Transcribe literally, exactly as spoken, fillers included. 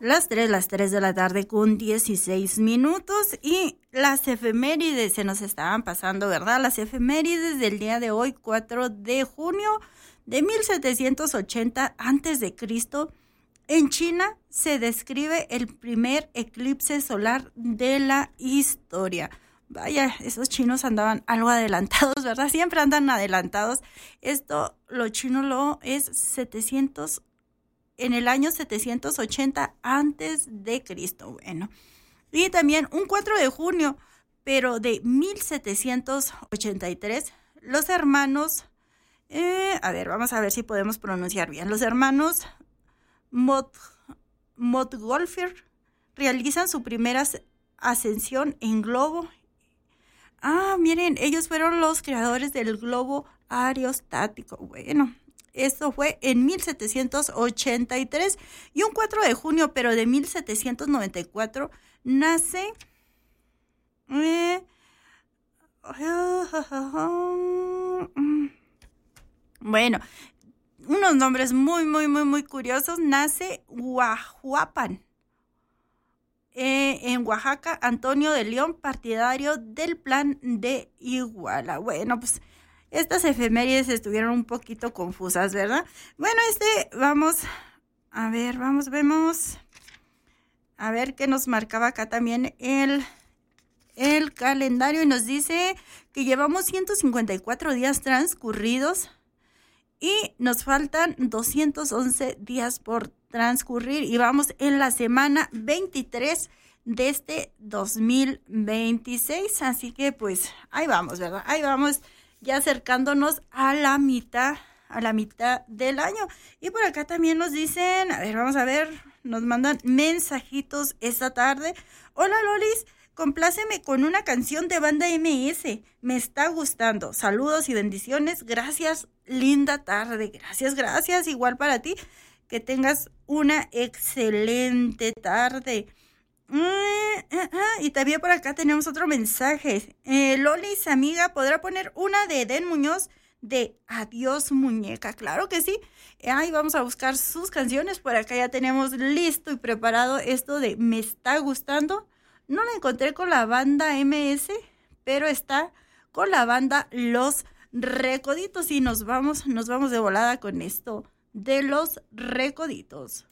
Las tres, las tres de la tarde con dieciséis minutos y las efemérides se nos estaban pasando, ¿verdad? Las efemérides del día de hoy, cuatro de junio de mil setecientos ochenta antes de Cristo. En China se describe el primer eclipse solar de la historia. Vaya, esos chinos andaban algo adelantados, ¿verdad? Siempre andan adelantados. Esto, lo chino lo es setecientos en el año setecientos ochenta antes de Cristo. Bueno, y también un cuatro de junio, pero de mil setecientos ochenta y tres, los hermanos, eh, a ver, vamos a ver si podemos pronunciar bien, los hermanos Mot, Montgolfier realizan su primera ascensión en globo. Ah, miren, ellos fueron los creadores del globo aerostático. Bueno, esto fue en mil setecientos ochenta y tres y un cuatro de junio, pero de mil setecientos noventa y cuatro, nace... Eh, bueno, unos nombres muy, muy, muy, muy curiosos. Nace Guajuapan, eh, en Oaxaca, Antonio de León, partidario del Plan de Iguala. Bueno, pues... estas efemérides estuvieron un poquito confusas, ¿verdad? Bueno, este, vamos, a ver, vamos, vemos, a ver qué nos marcaba acá también el, el calendario y nos dice que llevamos ciento cincuenta y cuatro días transcurridos y nos faltan doscientos once días por transcurrir y vamos en la semana veintitrés de este dos mil veintiséis, así que pues ahí vamos, ¿verdad? Ahí vamos. Ya acercándonos a la mitad, a la mitad del año. Y por acá también nos dicen, a ver, vamos a ver, nos mandan mensajitos esta tarde. Hola Lolis, compláceme con una canción de Banda M S, me está gustando. Saludos y bendiciones, gracias, linda tarde. Gracias, gracias, igual para ti, que tengas una excelente tarde. Uh, uh, uh, y también por acá tenemos otro mensaje. Eh, Lolis, amiga, ¿podrá poner una de Edén Muñoz de Adiós Muñeca? Claro que sí. Ahí vamos a buscar sus canciones. Por acá ya tenemos listo y preparado esto de Me está gustando. No la encontré con la banda M S, pero está con la banda Los Recoditos y nos vamos, nos vamos de volada con esto de Los Recoditos.